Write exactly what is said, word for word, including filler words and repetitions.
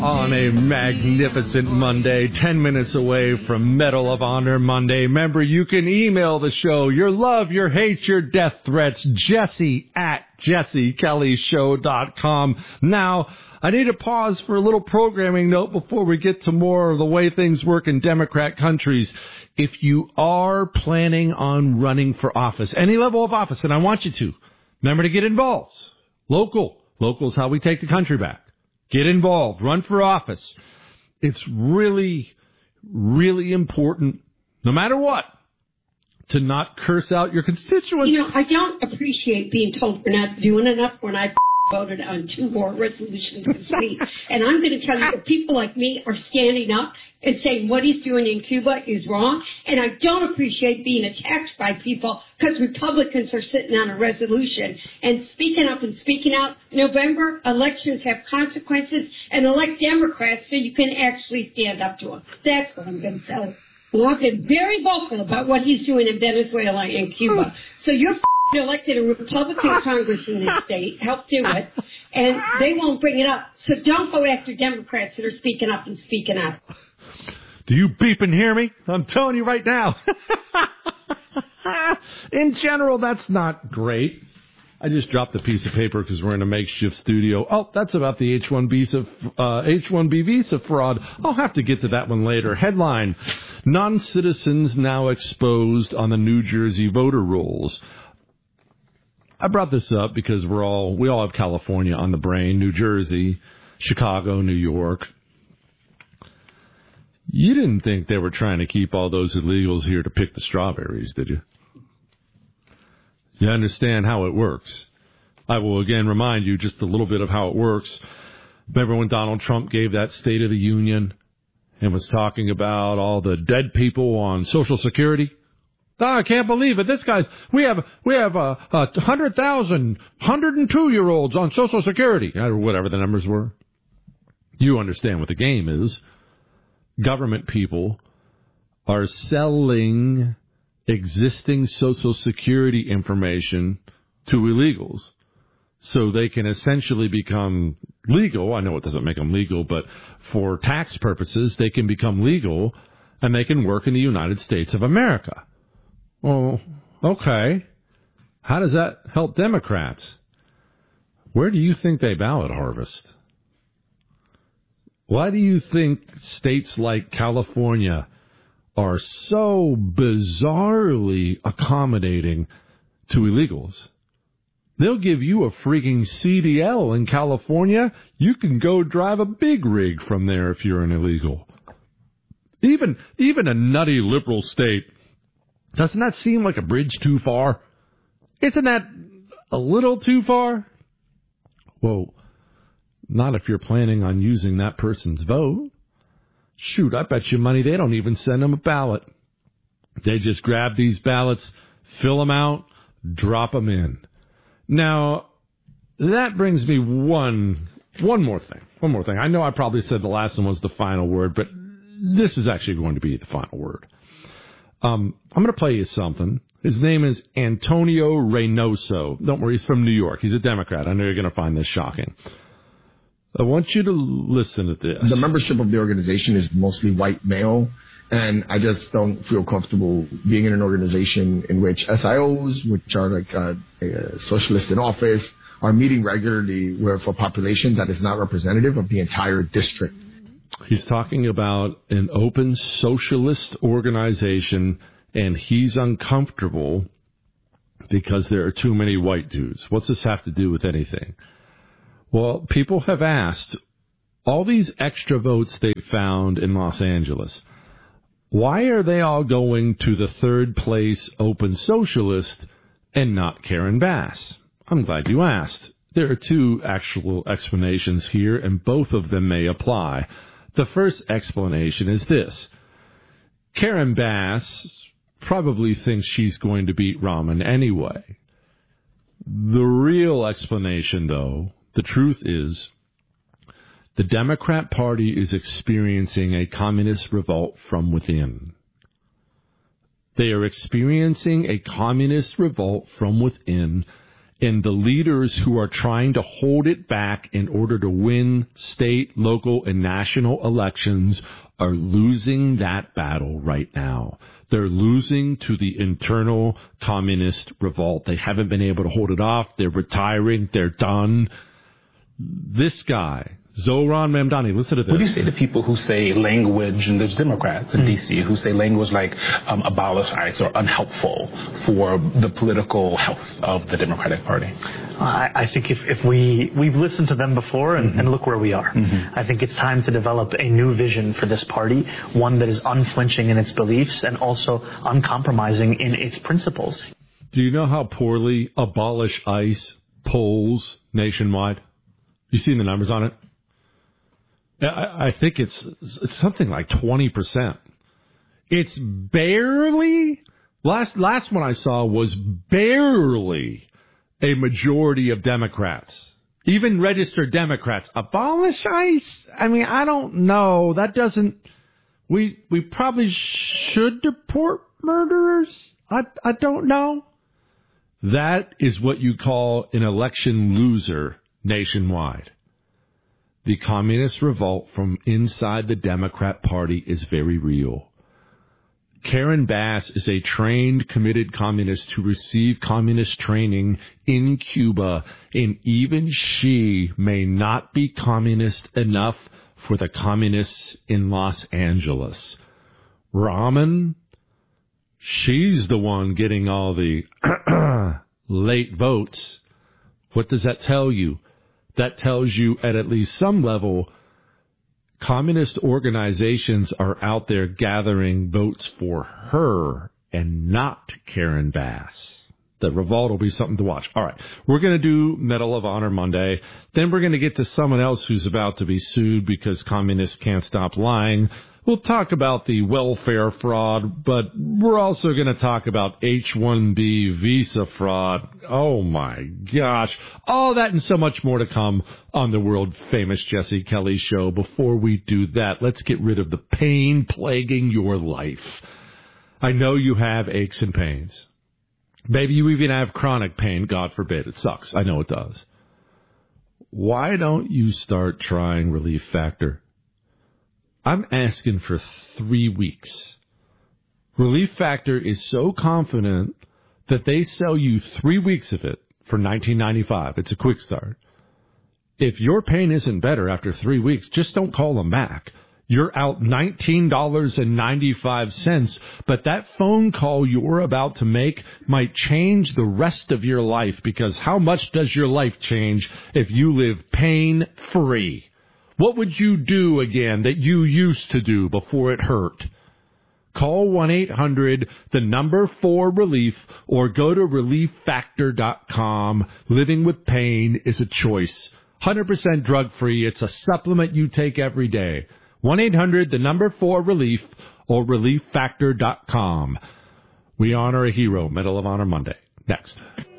On a magnificent Monday, ten minutes away from Medal of Honor Monday. Remember, you can email the show, your love, your hate, your death threats, Jesse at jesse kelly show dot com. Now, I need to pause for a little programming note before we get to more of the way things work in Democrat countries. If you are planning on running for office, any level of office, and I want you to, remember to get involved. Local. Local is how we take the country back. Get involved. Run for office. It's really, really important, no matter what, to not curse out your constituents. You know, I don't appreciate being told we're not doing enough when I voted on two more resolutions this week. And I'm going to tell you that people like me are standing up and saying what he's doing in Cuba is wrong. And I don't appreciate being attacked by people because Republicans are sitting on a resolution and speaking up and speaking out. November, elections have consequences, and elect Democrats so you can actually stand up to them. That's what I'm going to tell you. Well, I've been very vocal about what he's doing in Venezuela and Cuba. So you're elected a Republican Congress in this state, helped do it, and they won't bring it up. So don't go after Democrats that are speaking up and speaking out. Do you beep and hear me? I'm telling you right now. In general, that's not great. I just dropped a piece of paper because we're in a makeshift studio. Oh, that's about the H one B visa, uh, H one B visa fraud. I'll have to get to that one later. Headline, non-citizens now exposed on the New Jersey voter rolls. I brought this up because we're all, we all have California on the brain, New Jersey, Chicago, New York. You didn't think they were trying to keep all those illegals here to pick the strawberries, did you? You understand how it works. I will again remind you just a little bit of how it works. Remember when Donald Trump gave that State of the Union and was talking about all the dead people on Social Security? Oh, I can't believe it. This guy's, we have, we have uh, uh, one hundred thousand, one hundred two-year-olds on Social Security, or whatever the numbers were. You understand what the game is. Government people are selling existing Social Security information to illegals so they can essentially become legal. I know it doesn't make them legal, but for tax purposes, they can become legal and they can work in the United States of America. Well, okay. How does that help Democrats? Where do you think they ballot harvest? Why do you think states like California are so bizarrely accommodating to illegals? They'll give you a freaking C D L in California. You can go drive a big rig from there if you're an illegal. Even, even a nutty liberal state. Doesn't that seem like a bridge too far? Isn't that a little too far? Whoa, not if you're planning on using that person's vote. Shoot, I bet you money they don't even send them a ballot. They just grab these ballots, fill them out, drop them in. Now, that brings me one, one more thing. One more thing. I know I probably said the last one was the final word, but this is actually going to be the final word. Um, I'm going to play you something. His name is Antonio Reynoso. Don't worry, he's from New York. He's a Democrat. I know you're going to find this shocking. I want you to listen to this. The membership of the organization is mostly white male, and I just don't feel comfortable being in an organization in which S I Os, which are like uh, a socialists in office, are meeting regularly with a population that is not representative of the entire district. He's talking about an open socialist organization, and he's uncomfortable because there are too many white dudes. What's this have to do with anything? Well, people have asked, all these extra votes they found in Los Angeles, why are they all going to the third place open socialist and not Karen Bass? I'm glad you asked. There are two actual explanations here, and both of them may apply. The first explanation is this. Karen Bass probably thinks she's going to beat Rahman anyway. The real explanation, though, the truth is, the Democrat Party is experiencing a communist revolt from within. They are experiencing a communist revolt from within, And the leaders who are trying to hold it back in order to win state, local, and national elections are losing that battle right now. They're losing to the internal communist revolt. They haven't been able to hold it off. They're retiring. They're done. This guy, Zohran Mamdani, listen to this. What do you say to people who say language, and there's Democrats in D C who say language like um, abolish ICE or unhelpful for the political health of the Democratic Party? I, I think if, if we, we've listened to them before and, mm-hmm. and look where we are. Mm-hmm. I think it's time to develop a new vision for this party, one that is unflinching in its beliefs and also uncompromising in its principles. Do you know how poorly abolish ICE polls nationwide? You seen the numbers on it? I, I think it's, it's something like twenty percent. It's barely, last, last one I saw was barely a majority of Democrats, even registered Democrats. Abolish ICE? I mean, I don't know. That doesn't, we, we probably should deport murderers? I, I don't know. That is what you call an election loser nationwide. The communist revolt from inside the Democrat Party is very real. Karen Bass is a trained, committed communist who received communist training in Cuba, and even she may not be communist enough for the communists in Los Angeles. Rahman, she's the one getting all the late votes. What does that tell you? That tells you at at least some level, communist organizations are out there gathering votes for her and not Karen Bass. The revolt will be something to watch. All right, we're going to do Medal of Honor Monday. Then we're going to get to someone else who's about to be sued because communists can't stop lying. We'll talk about the welfare fraud, but we're also going to talk about H one B visa fraud. Oh, my gosh. All that and so much more to come on the world-famous Jesse Kelly Show. Before we do that, let's get rid of the pain plaguing your life. I know you have aches and pains. Maybe you even have chronic pain. God forbid. It sucks. I know it does. Why don't you start trying Relief Factor? I'm asking for three weeks. Relief Factor is so confident that they sell you three weeks of it for nineteen ninety-five dollars. It's a quick start. If your pain isn't better after three weeks, just don't call them back. You're out nineteen dollars and ninety-five cents, but that phone call you're about to make might change the rest of your life, because how much does your life change if you live pain-free? What would you do again that you used to do before it hurt? Call one eight hundred, the number four relief, or go to relief factor dot com. Living with pain is a choice. one hundred percent drug-free. It's a supplement you take every day. one eight hundred, the number four relief, or relief factor dot com. We honor a hero. Medal of Honor Monday. Next.